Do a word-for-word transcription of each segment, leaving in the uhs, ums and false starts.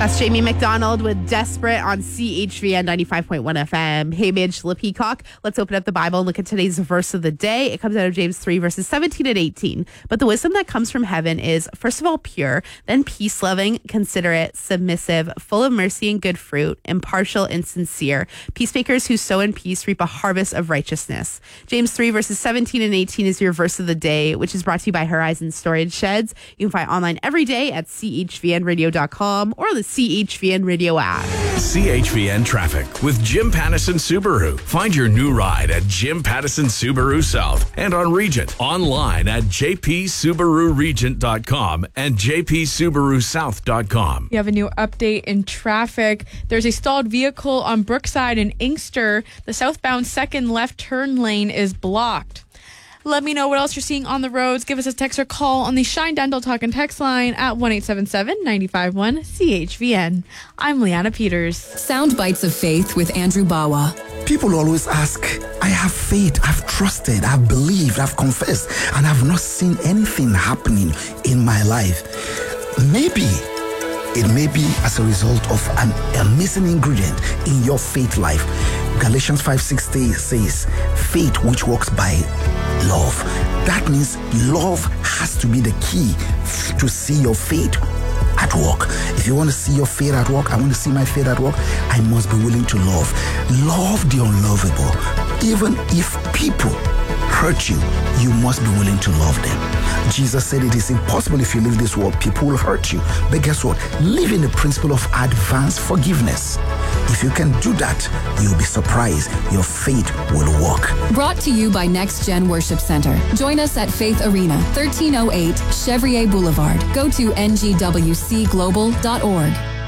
That's Jamie McDonald with Desperate on C H V N ninety-five point one F M. Hey, Midge LePeacock. Let's open up the Bible and look at today's verse of the day. It comes out of James three, verses seventeen and eighteen. But the wisdom that comes from heaven is, first of all, pure, then peace-loving, considerate, submissive, full of mercy and good fruit, impartial and sincere. Peacemakers who sow in peace reap a harvest of righteousness. James three, verses seventeen and eighteen is your verse of the day, which is brought to you by Horizon Storage Sheds. You can find online every day at C H V N radio dot com or the C H V N Radio app. C H V N Traffic with Jim Pattison Subaru. Find your new ride at Jim Pattison Subaru South and on Regent. Online at j p subaru regent dot com and j p subaru south dot com. You have a new update in traffic. There's a stalled vehicle on Brookside in Inkster. The southbound second left turn lane is blocked. Let me know what else you're seeing on the roads. Give us a text or call on the Shine Dental Talk and Text line at one eight seven seven, nine five one, C H V N. I'm Leanna Peters. Sound Bites of Faith with Andrew Bawa. People always ask, I have faith, I've trusted, I've believed, I've confessed, and I've not seen anything happening in my life. Maybe it may be as a result of an, a missing ingredient in your faith life. Galatians five sixty says, faith which works by love. That means love has to be the key to see your faith at work. If you want to see your faith at work, I want to see my faith at work, I must be willing to love. Love the unlovable. Even if people hurt you, you must be willing to love them. Jesus said it is impossible if you leave this world, people will hurt you. But guess what? Live in the principle of advanced forgiveness. If you can do that, you'll be surprised. Your faith will work. Brought to you by Next Gen Worship Center. Join us at Faith Arena, thirteen oh eight Chevrier Boulevard. Go to n g w c global dot org.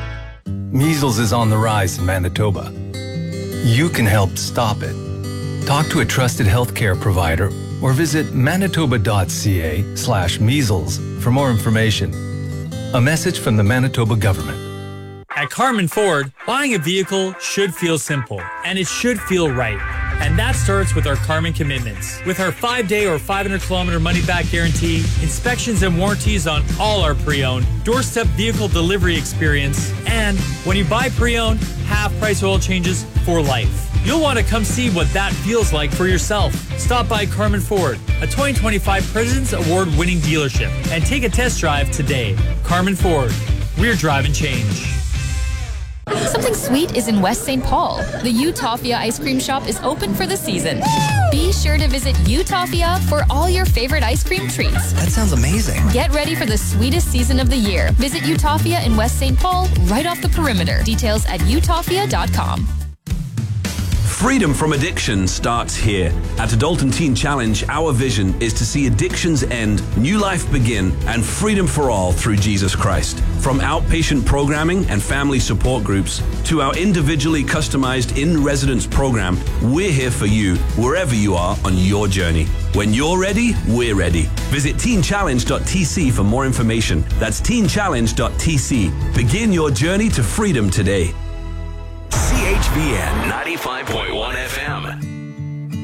Measles is on the rise in Manitoba. You can help stop it. Talk to a trusted healthcare provider or visit manitoba dot c a slash measles for more information. A message from the Manitoba government. At Carman Ford, buying a vehicle should feel simple, and it should feel right. And that starts with our Carman commitments. With our five-day or five hundred kilometer money-back guarantee, inspections and warranties on all our pre-owned, doorstep vehicle delivery experience, and when you buy pre-owned, half-price oil changes for life. You'll want to come see what that feels like for yourself. Stop by Carman Ford, a twenty twenty-five President's Award-winning dealership, and take a test drive today. Carman Ford, we're driving change. Something sweet is in West Saint Paul. The Utopia ice cream shop is open for the season. Be sure to visit Utopia for all your favorite ice cream treats. That sounds amazing. Get ready for the sweetest season of the year. Visit Utopia in West Saint Paul, right off the perimeter. Details at utopia dot com. Freedom from addiction starts here. At Adult and Teen Challenge, our vision is to see addictions end, new life begin, and freedom for all through Jesus Christ. From outpatient programming and family support groups to our individually customized in-residence program, we're here for you wherever you are on your journey. When you're ready, we're ready. Visit teen challenge dot t c for more information. That's teen challenge dot t c. Begin your journey to freedom today. C H V N ninety-five point one F M.